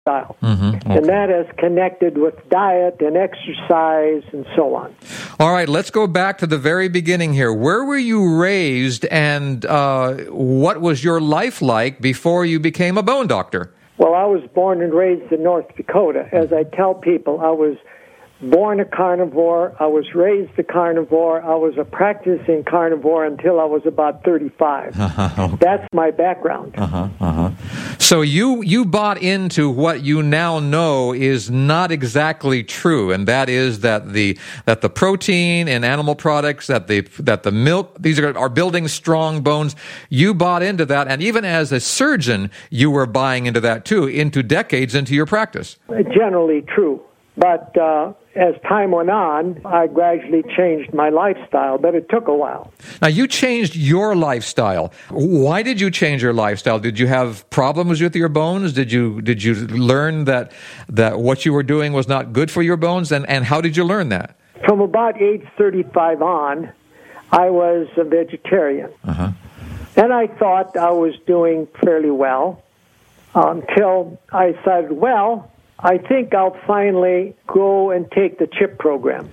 lifestyle. Okay. And that is connected with diet and exercise and so on. All right, let's go back to the very beginning here. Where were you raised, and what was your life like before you became a bone doctor? Well, I was born and raised in North Dakota. As I tell people, I was born a carnivore. I was raised a carnivore. I was a practicing carnivore until I was about 35. Okay. That's my background. So you bought into what you now know is not exactly true, and that is that the protein in animal products, that the milk, these are building strong bones. You bought into that, and even as a surgeon, you were buying into that too, into decades into your practice. Generally true. But as time went on, I gradually changed my lifestyle, but it took a while. Now, you changed your lifestyle. Why did you change your lifestyle? Did you have problems with your bones? Did you learn that what you were doing was not good for your bones? And how did you learn that? From about age 35 on, I was a vegetarian. And I thought I was doing fairly well until I decided, I think I'll finally go and take the CHIP program.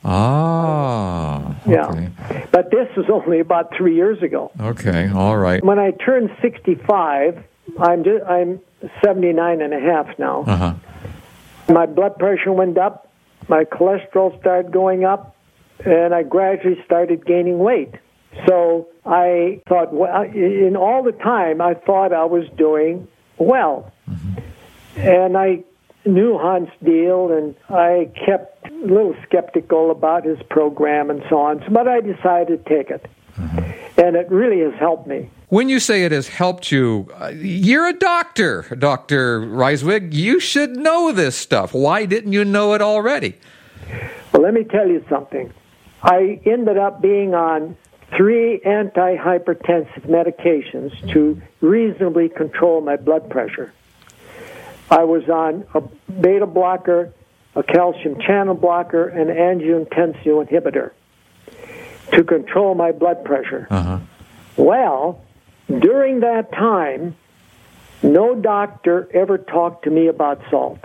Okay. Yeah. But this was only about 3 years ago. Okay, all right. When I turned 65, I'm 79 and a half now. My blood pressure went up, my cholesterol started going up, and I gradually started gaining weight. So I thought, in all the time, I thought I was doing well. And I knew Hans Deal, and I kept a little skeptical about his program and so on, but I decided to take it. And it really has helped me. When you say it has helped you, you're a doctor, Dr. Reiswig. You should know this stuff. Why didn't you know it already? Well, let me tell you something. I ended up being on 3 antihypertensive medications to reasonably control my blood pressure. I was on a beta blocker, a calcium channel blocker, and an angiotensin inhibitor to control my blood pressure. Well, during that time, no doctor ever talked to me about salt.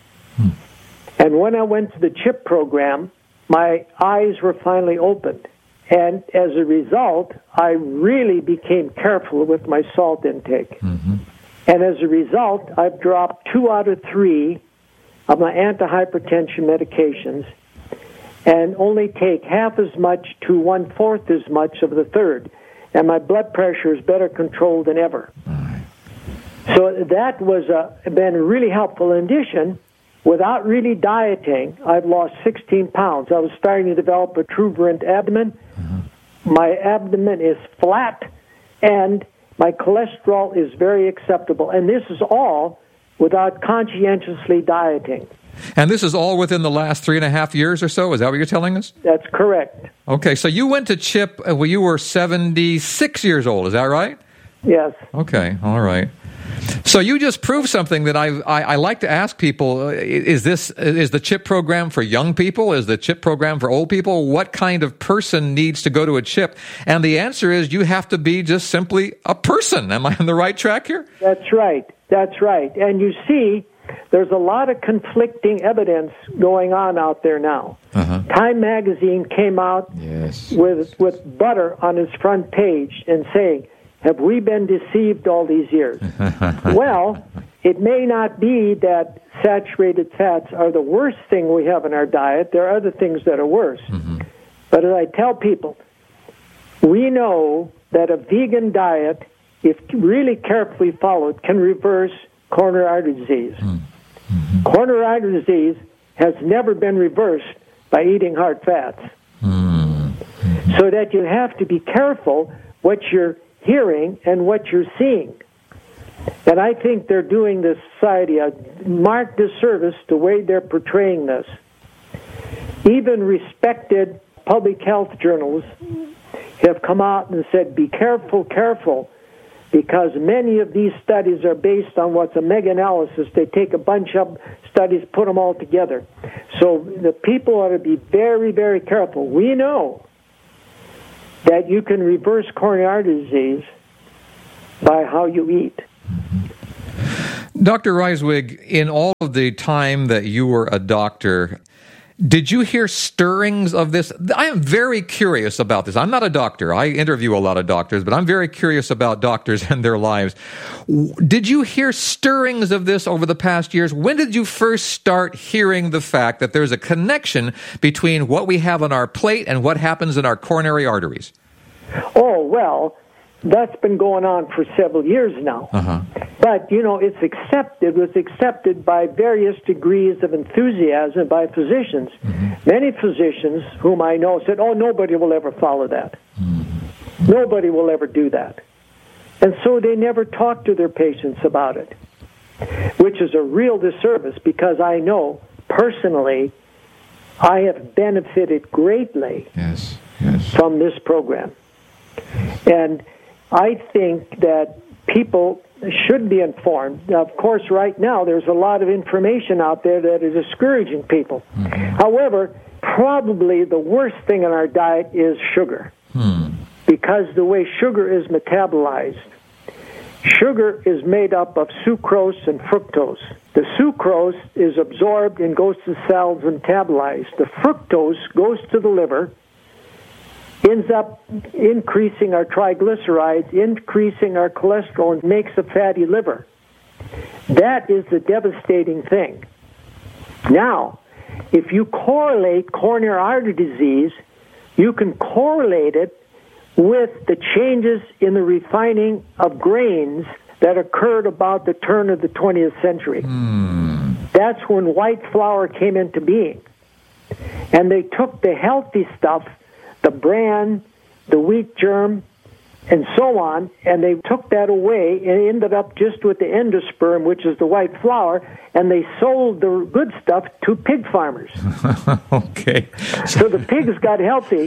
And when I went to the CHIP program, my eyes were finally opened. And as a result, I really became careful with my salt intake. And as a result, I've dropped 2 out of 3 of my antihypertension medications and only take half as much to 1/4 as much of the third. And my blood pressure is better controlled than ever. So that was been really helpful. In addition, without really dieting, I've lost 16 pounds. I was starting to develop a protuberant abdomen. My abdomen is flat, and my cholesterol is very acceptable. And this is all without conscientiously dieting. And this is all within the last 3.5 years or so? Is that what you're telling us? That's correct. Okay, so you went to CHIP when you were 76 years old, is that right? Yes. Okay, all right. So you just proved something that I like to ask people, is the CHIP program for young people? Is the CHIP program for old people? What kind of person needs to go to a CHIP? And the answer is you have to be just simply a person. Am I on the right track here? That's right. That's right. And you see, there's a lot of conflicting evidence going on out there now. Time magazine came out with butter on its front page and saying, have we been deceived all these years? Well, it may not be that saturated fats are the worst thing we have in our diet. There are other things that are worse. But as I tell people, we know that a vegan diet, if really carefully followed, can reverse coronary artery disease. Coronary artery disease has never been reversed by eating hard fats. So that you have to be careful what you're hearing and what you're seeing. And I think they're doing this society a marked disservice the way they're portraying this. Even respected public health journals have come out and said, be careful, because many of these studies are based on what's a mega-analysis. They take a bunch of studies, put them all together. So the people ought to be very, very careful. We know that you can reverse coronary artery disease by how you eat. Dr. Reiswig, in all of the time that you were a doctor, did you hear stirrings of this? I am very curious about this. I'm not a doctor. I interview a lot of doctors, but I'm very curious about doctors and their lives. Did you hear stirrings of this over the past years? When did you first start hearing the fact that there's a connection between what we have on our plate and what happens in our coronary arteries? Oh, well, that's been going on for several years now. But, it was accepted by various degrees of enthusiasm by physicians. Many physicians whom I know said, oh, nobody will ever follow that. Nobody will ever do that. And so they never talk to their patients about it, which is a real disservice because I know personally I have benefited greatly from this program. And I think that people should be informed. Now, of course, right now there's a lot of information out there that is discouraging people. However, probably the worst thing in our diet is sugar, because the way sugar is metabolized, sugar is made up of sucrose and fructose. The sucrose is absorbed and goes to cells and metabolized. The fructose goes to the liver, ends up increasing our triglycerides, increasing our cholesterol, and makes a fatty liver. That is the devastating thing. Now, if you correlate coronary artery disease, you can correlate it with the changes in the refining of grains that occurred about the turn of the 20th century. That's when white flour came into being. And they took the healthy stuff, the bran, the wheat germ, and so on, and they took that away and ended up just with the endosperm, which is the white flour, and they sold the good stuff to pig farmers. Okay. So the pigs got healthy.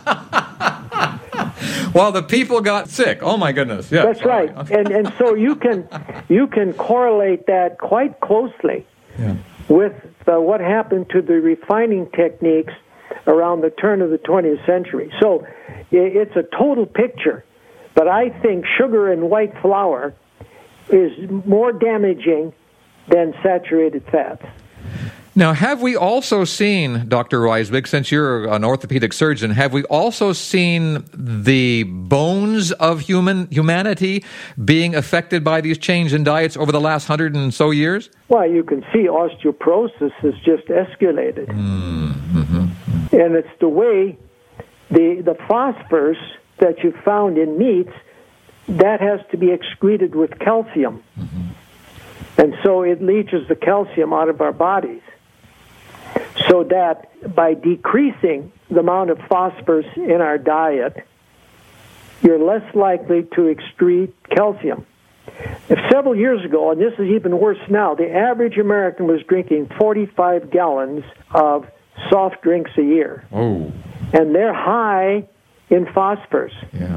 While the people got sick. Oh, my goodness. Yeah, that's right. And so you can correlate that quite closely with what happened to the refining techniques around the turn of the 20th century. So it's a total picture. But I think sugar and white flour is more damaging than saturated fats. Now, have we also seen, Dr. Reiswig, since you're an orthopedic surgeon, have we also seen the bones of humanity being affected by these changes in diets over the last 100 and so years? Well, you can see osteoporosis has just escalated. And it's the way the phosphorus that you found in meats, that has to be excreted with calcium. And so it leaches the calcium out of our bodies. So that by decreasing the amount of phosphorus in our diet, you're less likely to excrete calcium. Several years ago, and this is even worse now, the average American was drinking 45 gallons of soft drinks a year. Oh. And they're high in phosphorus.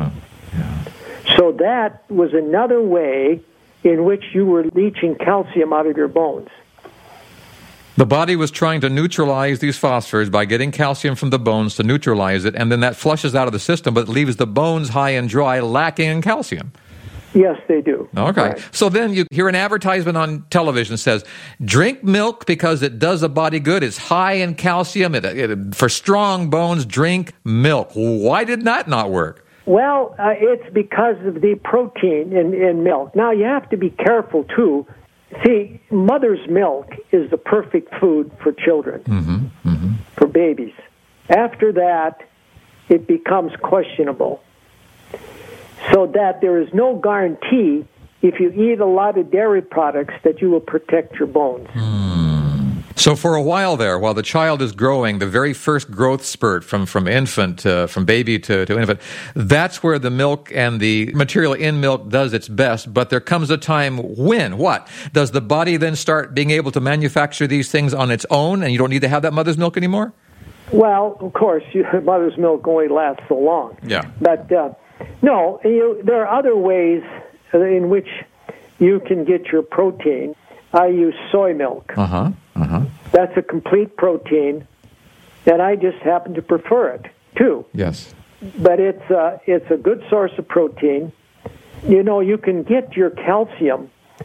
So that was another way in which you were leaching calcium out of your bones. The body was trying to neutralize these phosphors by getting calcium from the bones to neutralize it, and then that flushes out of the system, but it leaves the bones high and dry, lacking in calcium. Yes, they do. Okay. Right. So then you hear an advertisement on television that says, drink milk because it does the body good. It's high in calcium. For strong bones, drink milk. Why did that not work? Well, it's because of the protein in milk. Now, you have to be careful, too. See, mother's milk is the perfect food for children, for babies. After that, it becomes questionable. So that there is no guarantee if you eat a lot of dairy products that you will protect your bones. So for a while there, while the child is growing, the very first growth spurt from infant, from baby to infant, that's where the milk and the material in milk does its best. But there comes a time when, what? Does the body then start being able to manufacture these things on its own, and you don't need to have that mother's milk anymore? Well, of course, mother's milk only lasts so long. Yeah. But no, there are other ways in which you can get your protein. I use soy milk. That's a complete protein, and I just happen to prefer it, too. Yes. But it's a good source of protein. You know, you can get your calcium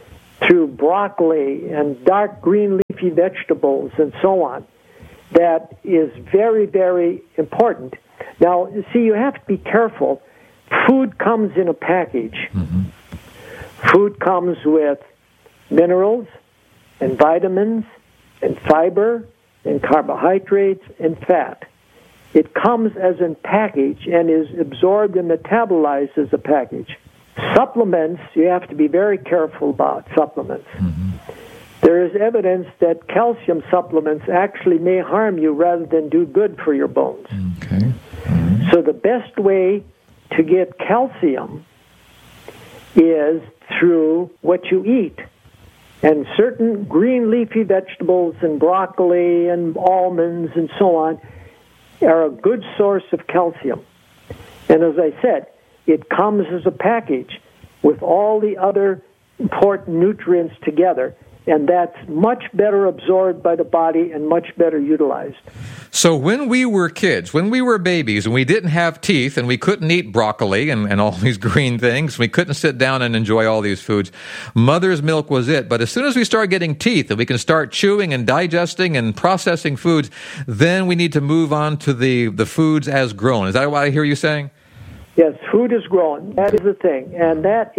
through broccoli and dark green leafy vegetables and so on that is very, very important. Now, you see, you have to be careful. Food comes in a package. Mm-hmm. Food comes with minerals and vitamins and fiber and carbohydrates and fat. It comes as a package and is absorbed and metabolized as a package. Supplements, you have to be very careful about supplements. Mm-hmm. There is evidence that calcium supplements actually may harm you rather than do good for your bones. Okay. Mm-hmm. So the best way to get calcium is through what you eat. And certain green leafy vegetables and broccoli and almonds and so on are a good source of calcium. And as I said, it comes as a package with all the other important nutrients together, and that's much better absorbed by the body and much better utilized. So when we were kids, when we were babies, and we didn't have teeth, and we couldn't eat broccoli and all these green things, we couldn't sit down and enjoy all these foods, mother's milk was it. But as soon as we start getting teeth and we can start chewing and digesting and processing foods, then we need to move on to the foods as grown. Is that what I hear you saying? Yes, food is grown. That is the thing. And that's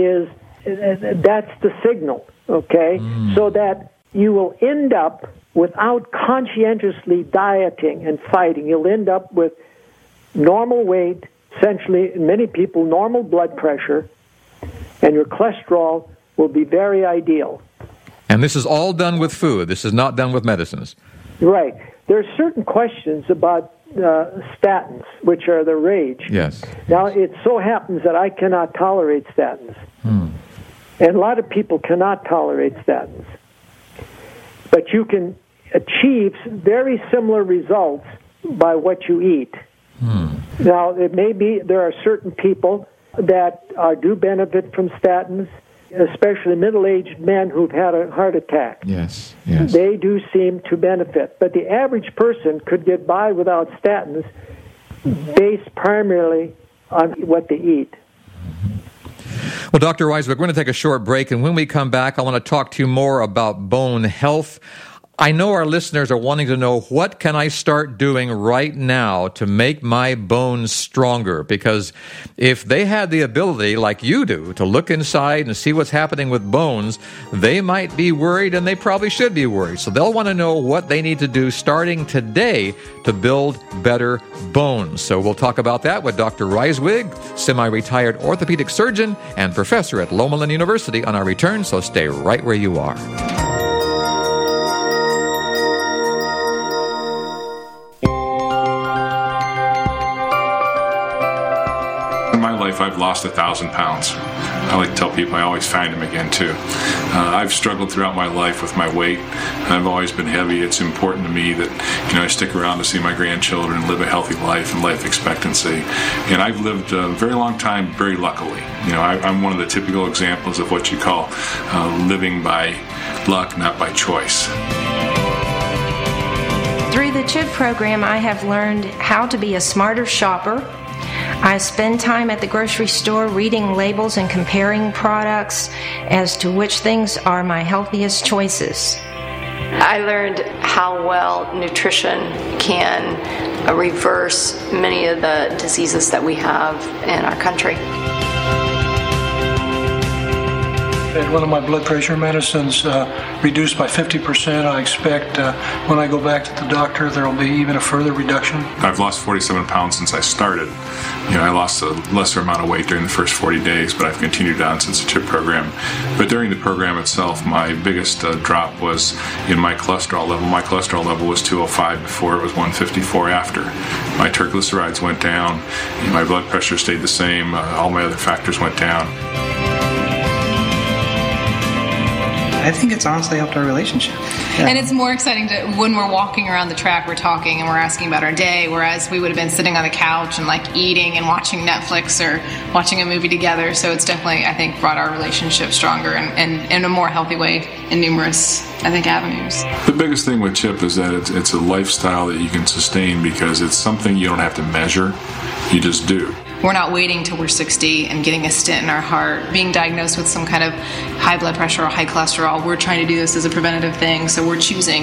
the signal, okay? So that you will end up, without conscientiously dieting and fighting, you'll end up with normal weight, essentially, in many people, normal blood pressure, and your cholesterol will be very ideal. And this is all done with food. This is not done with medicines. Right. There are certain questions about statins, which are the rage. Yes. Now, it so happens that I cannot tolerate statins. And a lot of people cannot tolerate statins. But you can achieve very similar results by what you eat. Now, it may be there are certain people that do benefit from statins, especially middle-aged men who've had a heart attack. Yes, yes. They do seem to benefit. But the average person could get by without statins based primarily on what they eat. Well, Dr. Weisberg, we're going to take a short break, and when we come back, I want to talk to you more about bone health. I know our listeners are wanting to know, what can I start doing right now to make my bones stronger? Because if they had the ability, like you do, to look inside and see what's happening with bones, they might be worried, and they probably should be worried. So they'll want to know what they need to do starting today to build better bones. So we'll talk about that with Dr. Reiswig, semi-retired orthopedic surgeon and professor at Loma Linda University, on our return, so stay right where you are. I've lost 1,000 pounds. I like to tell people I always find them again too. I've struggled throughout my life with my weight. I've always been heavy. It's important to me that I stick around to see my grandchildren and live a healthy life and life expectancy. And I've lived a very long time very luckily. I'm one of the typical examples of what you call living by luck, not by choice. Through the CHIP program, I have learned how to be a smarter shopper. I spend time at the grocery store reading labels and comparing products as to which things are my healthiest choices. I learned how well nutrition can reverse many of the diseases that we have in our country. And one of my blood pressure medicines reduced by 50%. I expect when I go back to the doctor, there will be even a further reduction. I've lost 47 pounds since I started. I lost a lesser amount of weight during the first 40 days, but I've continued on since the CHIP program. But during the program itself, my biggest drop was in my cholesterol level. My cholesterol level was 205 before, it was 154 after. My triglycerides went down, my blood pressure stayed the same, all my other factors went down. I think it's honestly helped our relationship. Yeah. And it's more exciting when we're walking around the track, we're talking and we're asking about our day, whereas we would have been sitting on the couch and eating and watching Netflix or watching a movie together. So it's definitely, I think, brought our relationship stronger and in a more healthy way in numerous, avenues. The biggest thing with CHIP is that it's a lifestyle that you can sustain because it's something you don't have to measure, you just do. we're not waiting till we're 60 and getting a stent in our heart, being diagnosed with some kind of high blood pressure or high cholesterol. We're trying to do this as a preventative thing, so we're choosing